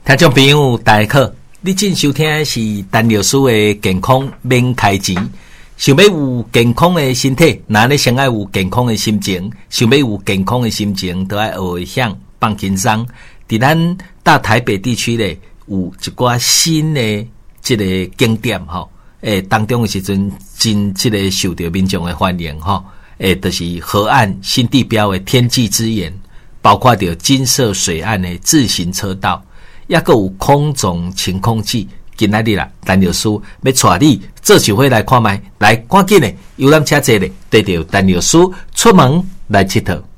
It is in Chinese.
听众朋友大家好，你正收听的是陈老师的健康免开钱。想要有健康的身体，那你先爱有健康的心情。想要有健康的心情，都要学会向放轻松。伫咱大台北地区咧，有一寡新的这个景点吼，当中的时阵真这个受到民众的欢迎吼，就是河岸新地标的天际之眼，包括着金色水岸的自行车道。也个有空中晴空记，今仔日啦，陈老师要带你做一回来看卖，来赶紧的游览车坐咧，对着陈老师出门来佚佗。